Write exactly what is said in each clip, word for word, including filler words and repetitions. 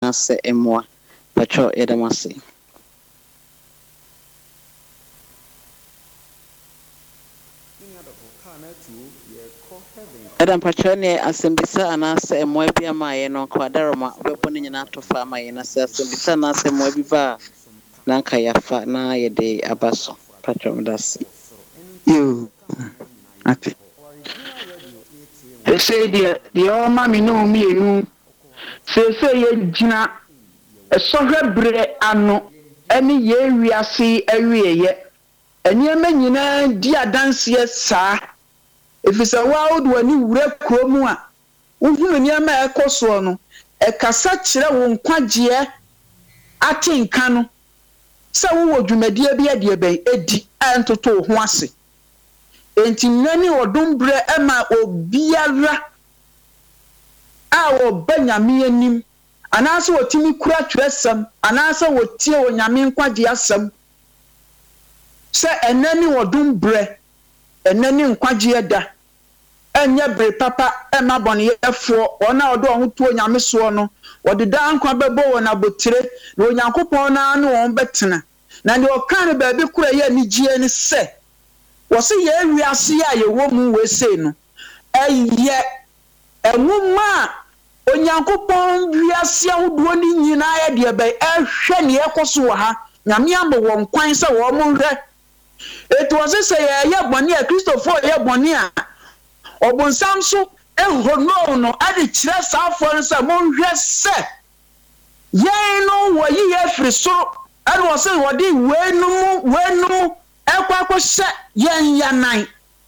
anaasɛ mmoa patro yɛdamase. Adam patro ne asembisa anaasɛ mmoa bi ama yɛ no kwadaroma bɛbɔ ne nyina to fa ama yɛ na sɛ asembisa anaasɛ mmoa bi ba na nka yafa na yɛde aba so patro mdas. Yo. Ati. Ese dia dia o ma mi no mi enu. Se se ye gina esohwe bre ano eni ye wiase awieye. Eniema nyina di adanse saa. Efisa wa odu ani wura kromu a uhunu eniema ekoso no e kasa kire wo nkwagye atenka no se wo wodwumadie bia de ben edi antoto ho ase. Enti nani odumbre ema obiara a oba nyame anim anase wotimi kura tresam anase wotie wo nyame nkwagye asam se enani odumbre enani nkwagye da enya bre papa ema bone yefo ona odo ho tuo nyame so no odeda nkwa bebo wona botire na onyankopon na anu won betena na de okan ba bi kura ye nigie ni se wose ye wiase a ye wo mu we sei no eye enwuma onyankopon wiase ahodo ni nyina ye de be ehwe ne ekoso ha nyame ambo won kwan se wo mu hwe eto wose se ye ye bone a Christopher ye bone a obonsam so ehono no ade kire saafo no se mo hwe se ye no wo yi ye firi so ade wose wo de wenu wenu ekwa kwose yen yanan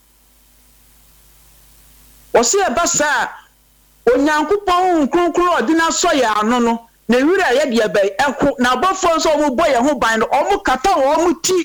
wose e basa onyankopon kronkron odina so ya ano no na wira ye de ebe eko na bofo so mo boye ho ban no omo kata wo mo ti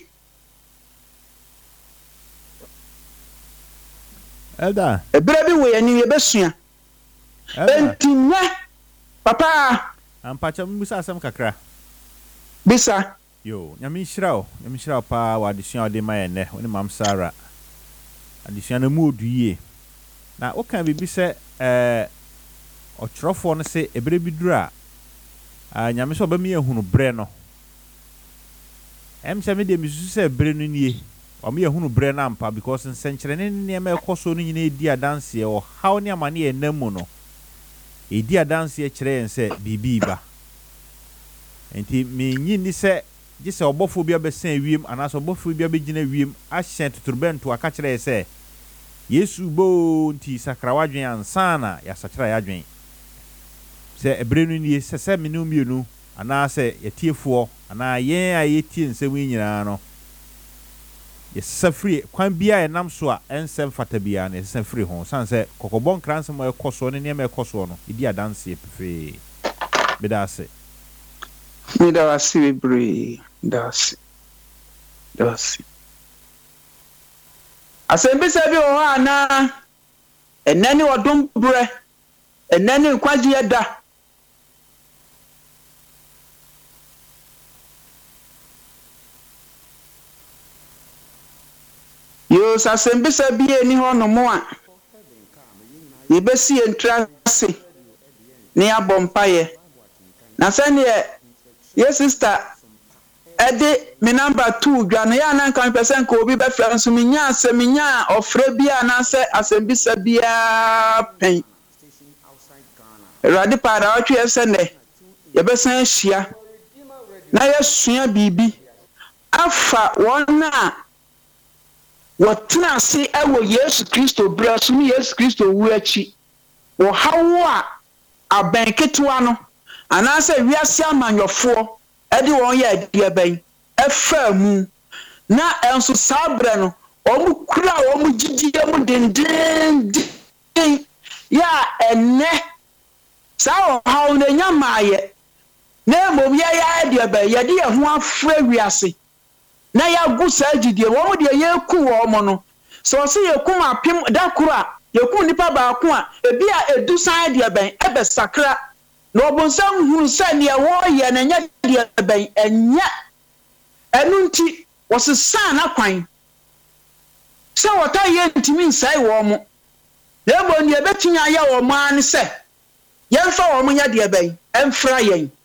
Elda ebere bi we ani ye besua entinne papa ampacha musa asem kakra bisa yo nyame hyiraw nyame hyiraw pa wa adesua ode ma ye ne oni mam Sara adesua na mu oduyie na o kan bibi se eh otrofo no se ebere bi dura a nyame so ba mi ehunu bre no em se me de mi su se bre no nie o me ehunu bre na ampa because nsenkyere ne ne ma ekoso no nyina edi adanse e o haw ne amane e namu no edi adanse e kire yen se bibi ba enti me nyi ni se gise obofo bia be sen wiem anaso obofo bia be gina wiem ahyen tuturbento aka kire se Yesu bo nti sakrawadwen ansana ya sakra ya dwen se ebrenu ni se se menu mienu ana se yetiefo ana yen a yetie nsem nyina no ye safri kwan bia e nam so a ensem fata bia na se safri ho san se kokobon kransem e koso ne ne me koso no idi adanse pefe bedase bedase bebre das das asembisa bi o ana enani odum bre enani nkwaji da yo sasembisa bi eni ho no mo a yebesi entrase ne abompaye na sene ye sister ede mi number two dwane ya na kan percent ko obi be fra nso minya aseminya ofre bia na se asembisa bia pen radi para otwe esene ye be san hia na ye sua bibi afa wona wotena se ewo Yesu Kristo bra so mi Yesu Kristo wu achi wo hawo a abanketewa no anase wiase amanyofo edi won ye die ben efa mu na enso sabre no omu kura omu gigide mu denden ya enne sa hawo na nyamaye na mom ye ya die ben ye de ho afra wiase na ya gusa gidie wo de ye ku wo mo no so se ye ku apim da kura ye ku nipa ba ku a ebi a edu san de ben ebe sakra no bonsam huru se ne wo ye na nya de ben enya enunti wo se san na kwan se wota ye ntimi nsai wo mo na ebo ne ebetinya ya wo ma ne se ye mfa wo mo nya de ben emfra yen